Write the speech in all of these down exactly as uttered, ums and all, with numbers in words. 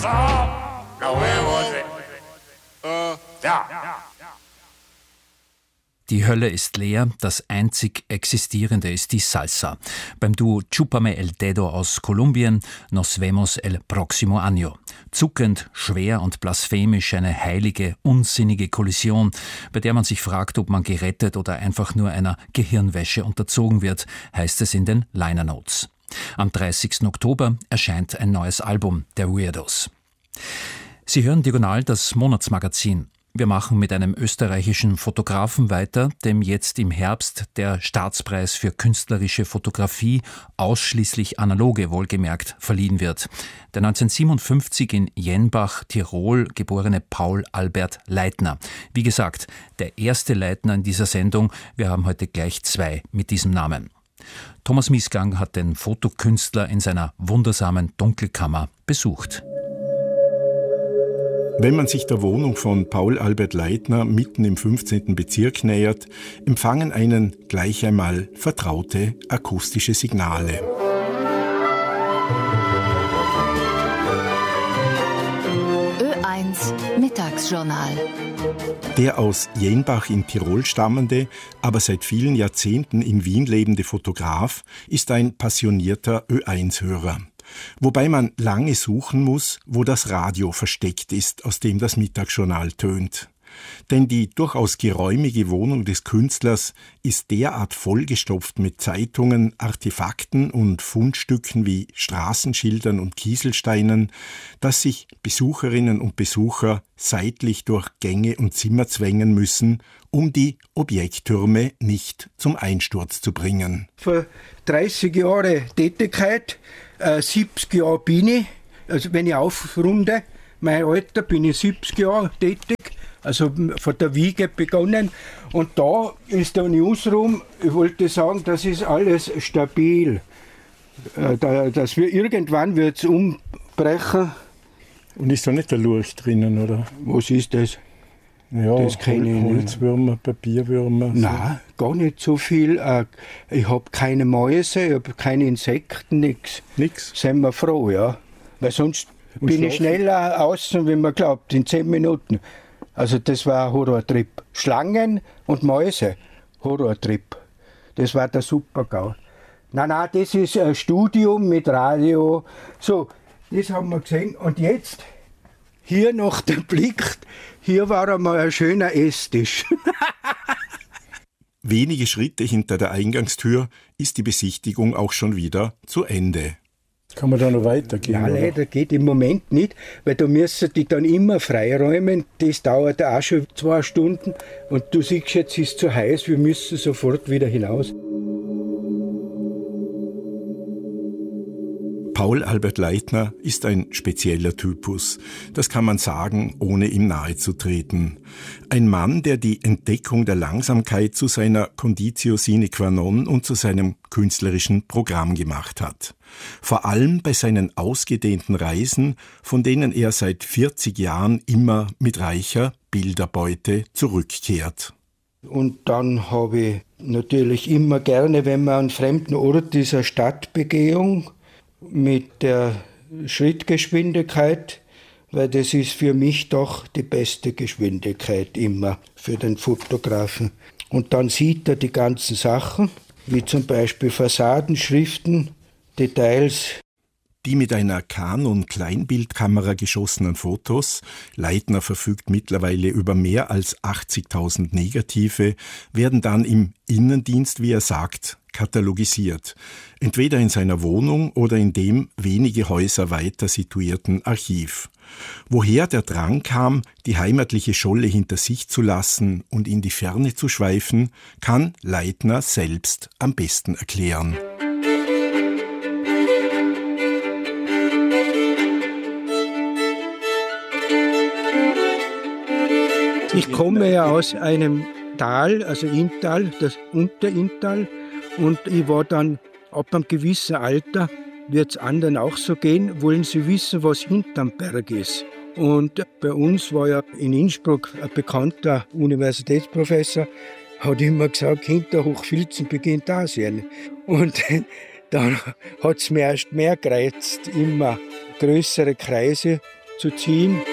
So, now where was it? Uh, da. Die Hölle ist leer, das einzig Existierende ist die Salsa. Beim Duo Chúpame el Dedo aus Kolumbien, Nos vemos el próximo año. Zuckend, schwer und blasphemisch eine heilige, unsinnige Kollision, bei der man sich fragt, ob man gerettet oder einfach nur einer Gehirnwäsche unterzogen wird, heißt es in den Liner Notes. Am dreißigsten Oktober erscheint ein neues Album der Weirdos. Sie hören Diagonal, das Monatsmagazin. Wir machen mit einem österreichischen Fotografen weiter, dem jetzt im Herbst der Staatspreis für künstlerische Fotografie, ausschließlich analoge wohlgemerkt, verliehen wird. Der neunzehnhundertsiebenundfünfzig in Jenbach, Tirol geborene Paul Albert Leitner. Wie gesagt, der erste Leitner in dieser Sendung. Wir haben heute gleich zwei mit diesem Namen. Thomas Miesgang hat den Fotokünstler in seiner wundersamen Dunkelkammer besucht. Wenn man sich der Wohnung von Paul Albert Leitner mitten im fünfzehnten Bezirk nähert, empfangen einen gleich einmal vertraute akustische Signale. Ö eins Mittagsjournal. Der aus Jenbach in Tirol stammende, aber seit vielen Jahrzehnten in Wien lebende Fotograf ist ein passionierter Ö eins Hörer. Wobei man lange suchen muss, wo das Radio versteckt ist, aus dem das Mittagsjournal tönt. Denn die durchaus geräumige Wohnung des Künstlers ist derart vollgestopft mit Zeitungen, Artefakten und Fundstücken wie Straßenschildern und Kieselsteinen, dass sich Besucherinnen und Besucher seitlich durch Gänge und Zimmer zwängen müssen, um die Objekttürme nicht zum Einsturz zu bringen. Vor dreißig Jahren Tätigkeit, äh, siebzig Jahre bin ich, also wenn ich aufrunde, mein Alter, bin ich siebzig Jahre tätig, also von der Wiege begonnen. Und da ist der Newsroom, ich wollte sagen, das ist alles stabil. Äh, da, dass wir irgendwann wird es umbrechen. Und ist da nicht der Lurch drinnen, oder? Was ist das? Ja, das kenne ich nicht. Holzwürmer, Papierwürmer. So. Nein, gar nicht so viel. Ich habe keine Mäuse, ich habe keine Insekten, nichts. Nix? Sind wir froh, ja. Weil sonst Und bin schlafen? ich schneller außen, wie man glaubt, in zehn Minuten. Also das war ein Horrortrip. Schlangen und Mäuse, Horrortrip. Das war der Super-GAU. Nein, nein, das ist ein Studium mit Radio. So, das haben wir gesehen. Und jetzt, hier noch der Blick, hier war einmal ein schöner Esstisch. Wenige Schritte hinter der Eingangstür ist die Besichtigung auch schon wieder zu Ende. Kann man da noch weitergehen? Ja, leider geht im Moment nicht, weil da müssen die dann immer freiräumen. Das dauert auch schon zwei Stunden. Und du siehst jetzt, es ist zu heiß, wir müssen sofort wieder hinaus. Paul Albert Leitner ist ein spezieller Typus. Das kann man sagen, ohne ihm nahe zu treten. Ein Mann, der die Entdeckung der Langsamkeit zu seiner Conditio sine qua non und zu seinem künstlerischen Programm gemacht hat. Vor allem bei seinen ausgedehnten Reisen, von denen er seit vierzig Jahren immer mit reicher Bilderbeute zurückkehrt. Und dann habe ich natürlich immer gerne, wenn man an fremden Ort ist, eine Stadtbegehung mit der Schrittgeschwindigkeit, weil das ist für mich doch die beste Geschwindigkeit immer für den Fotografen. Und dann sieht er die ganzen Sachen, wie zum Beispiel Fassaden, Schriften, Details. Die mit einer Canon-Kleinbildkamera geschossenen Fotos, Leitner verfügt mittlerweile über mehr als achtzigtausend Negative, werden dann im Innendienst, wie er sagt, katalogisiert. Entweder in seiner Wohnung oder in dem wenige Häuser weiter situierten Archiv. Woher der Drang kam, die heimatliche Scholle hinter sich zu lassen und in die Ferne zu schweifen, kann Leitner selbst am besten erklären. Ich komme ja aus einem Tal, also Inntal, das Unterinntal, und ich war dann ab einem gewissen Alter, wird es anderen auch so gehen, wollen sie wissen, was hinterm Berg ist. Und bei uns war ja in Innsbruck ein bekannter Universitätsprofessor, hat immer gesagt, hinter Hochfilzen beginnt Asien. Und dann hat es mir erst mehr gereizt, immer größere Kreise zu ziehen.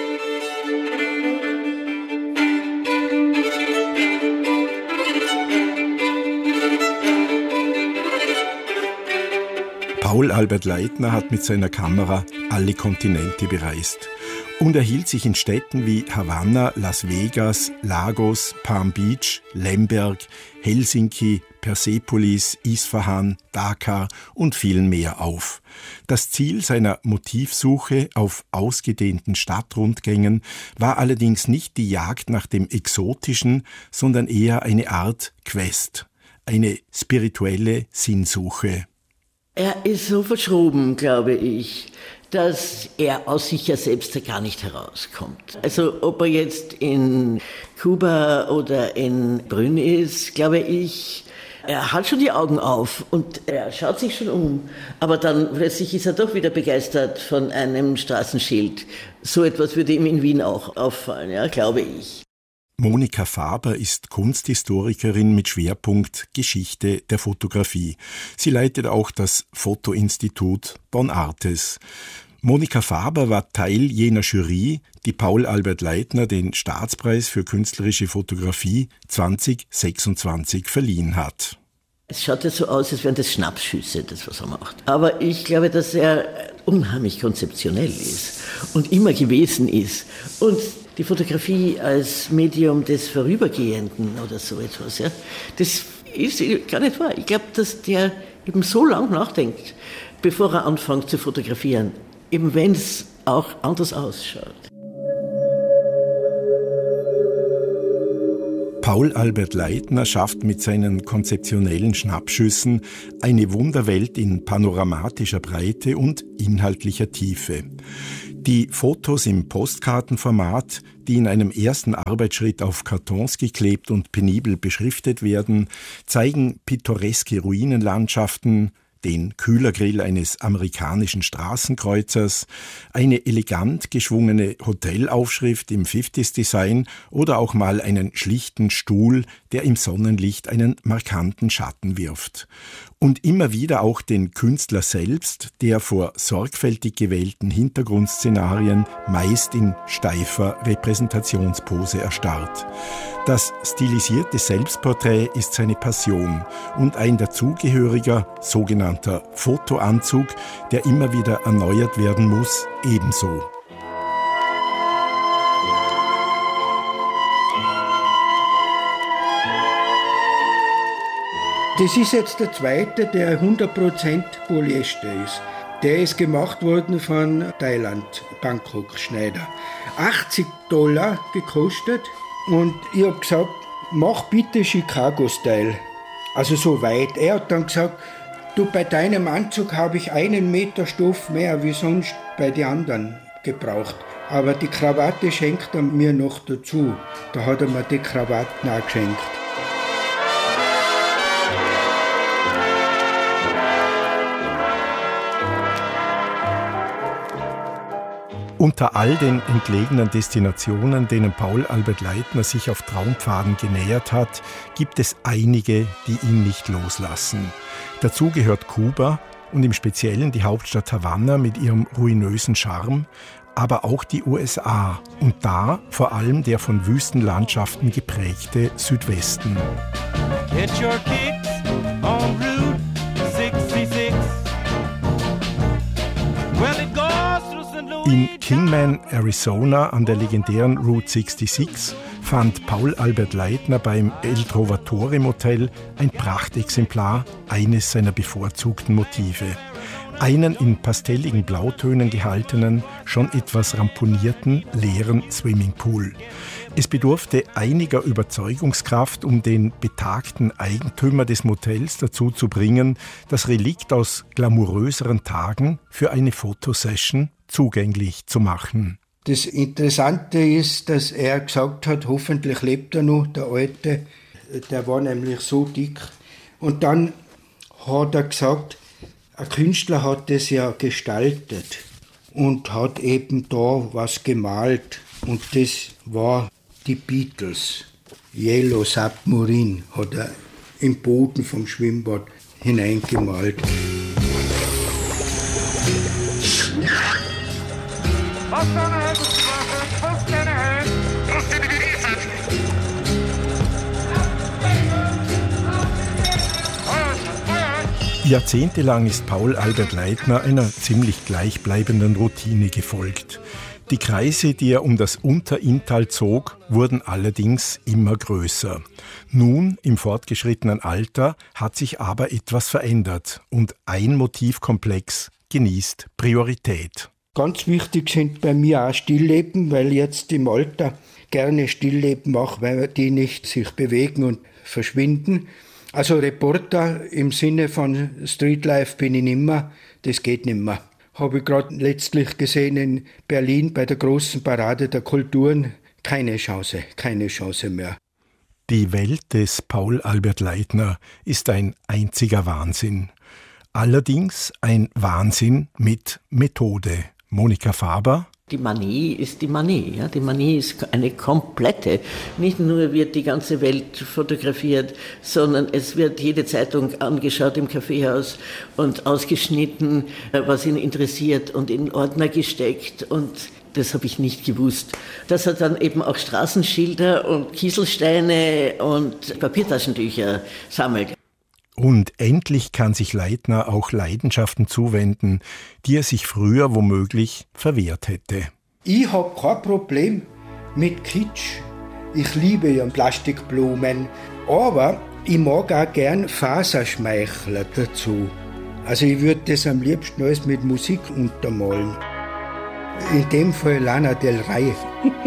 Paul Albert Leitner hat mit seiner Kamera alle Kontinente bereist und er hielt sich in Städten wie Havanna, Las Vegas, Lagos, Palm Beach, Lemberg, Helsinki, Persepolis, Isfahan, Dakar und vielen mehr auf. Das Ziel seiner Motivsuche auf ausgedehnten Stadtrundgängen war allerdings nicht die Jagd nach dem Exotischen, sondern eher eine Art Quest, eine spirituelle Sinnsuche. Er ist so verschroben, glaube ich, dass er aus sich ja selbst gar nicht herauskommt. Also ob er jetzt in Kuba oder in Brünn ist, glaube ich, er hat schon die Augen auf und er schaut sich schon um. Aber dann plötzlich ist er doch wieder begeistert von einem Straßenschild. So etwas würde ihm in Wien auch auffallen, ja, glaube ich. Monika Faber ist Kunsthistorikerin mit Schwerpunkt Geschichte der Fotografie. Sie leitet auch das Fotoinstitut Bonn Artes. Monika Faber war Teil jener Jury, die Paul Albert Leitner den Staatspreis für künstlerische Fotografie zwanzig sechsundzwanzig verliehen hat. Es schaut ja so aus, als wären das Schnappschüsse, das was er macht. Aber ich glaube, dass er unheimlich konzeptionell ist und immer gewesen ist. Und die Fotografie als Medium des Vorübergehenden oder so etwas, ja, das ist gar nicht wahr. Ich glaube, dass der eben so lang nachdenkt, bevor er anfängt zu fotografieren, eben wenn es auch anders ausschaut. Paul Albert Leitner schafft mit seinen konzeptionellen Schnappschüssen eine Wunderwelt in panoramatischer Breite und inhaltlicher Tiefe. Die Fotos im Postkartenformat, die in einem ersten Arbeitsschritt auf Kartons geklebt und penibel beschriftet werden, zeigen pittoreske Ruinenlandschaften, den Kühlergrill eines amerikanischen Straßenkreuzers, eine elegant geschwungene Hotelaufschrift im fünfziger-Design oder auch mal einen schlichten Stuhl, der im Sonnenlicht einen markanten Schatten wirft. Und immer wieder auch den Künstler selbst, der vor sorgfältig gewählten Hintergrundszenarien meist in steifer Repräsentationspose erstarrt. Das stilisierte Selbstporträt ist seine Passion und ein dazugehöriger, sogenannter Fotoanzug, der immer wieder erneuert werden muss, ebenso. Das ist jetzt der zweite, der hundert Prozent Polyester ist. Der ist gemacht worden von Thailand, Bangkok Schneider. achtzig Dollar gekostet und ich habe gesagt, mach bitte Chicago-Style. Also so weit. Er hat dann gesagt, du, bei deinem Anzug habe ich einen Meter Stoff mehr wie sonst bei den anderen gebraucht. Aber die Krawatte schenkt er mir noch dazu. Da hat er mir die Krawatten auch geschenkt. Unter all den entlegenen Destinationen, denen Paul Albert Leitner sich auf Traumpfaden genähert hat, gibt es einige, die ihn nicht loslassen. Dazu gehört Kuba und im Speziellen die Hauptstadt Havanna mit ihrem ruinösen Charme, aber auch die U S A und da vor allem der von Wüstenlandschaften geprägte Südwesten. Get your kicks on Route sechsundsechzig. Well, it goes in Kingman, Arizona, an der legendären Route sechsundsechzig, fand Paul Albert Leitner beim El Trovatore Motel ein Prachtexemplar eines seiner bevorzugten Motive. Einen in pastelligen Blautönen gehaltenen, schon etwas ramponierten, leeren Swimmingpool. Es bedurfte einiger Überzeugungskraft, um den betagten Eigentümer des Motels dazu zu bringen, das Relikt aus glamouröseren Tagen für eine Fotosession zugänglich zu machen. Das Interessante ist, dass er gesagt hat, hoffentlich lebt er noch, der Alte. Der war nämlich so dick. Und dann hat er gesagt, ein Künstler hat das ja gestaltet und hat eben da was gemalt. Und das war die Beatles. Yellow Submarine hat er im Boden vom Schwimmbad hineingemalt. I'm gonna have Jahrzehntelang ist Paul Albert Leitner einer ziemlich gleichbleibenden Routine gefolgt. Die Kreise, die er um das Unterinntal zog, wurden allerdings immer größer. Nun, im fortgeschrittenen Alter, hat sich aber etwas verändert und ein Motivkomplex genießt Priorität. Ganz wichtig sind bei mir auch Stillleben, weil ich jetzt im Alter gerne Stillleben mache, weil die nicht sich bewegen und verschwinden. Also Reporter im Sinne von Streetlife bin ich nimmer, das geht nimmer. Habe ich gerade letztlich gesehen in Berlin bei der großen Parade der Kulturen, keine Chance, keine Chance mehr. Die Welt des Paul Albert Leitner ist ein einziger Wahnsinn. Allerdings ein Wahnsinn mit Methode. Monika Faber. Die Manie ist die Manie. Ja? Die Manie ist eine komplette. Nicht nur wird die ganze Welt fotografiert, sondern es wird jede Zeitung angeschaut im Kaffeehaus und ausgeschnitten, was ihn interessiert und in Ordner gesteckt. Und das habe ich nicht gewusst. Dass er dann eben auch Straßenschilder und Kieselsteine und Papiertaschentücher sammelt. Und endlich kann sich Leitner auch Leidenschaften zuwenden, die er sich früher womöglich verwehrt hätte. Ich habe kein Problem mit Kitsch. Ich liebe ja Plastikblumen, aber ich mag auch gern Faserschmeichler dazu. Also ich würde das am liebsten alles mit Musik untermalen. In dem Fall Lana Del Rey.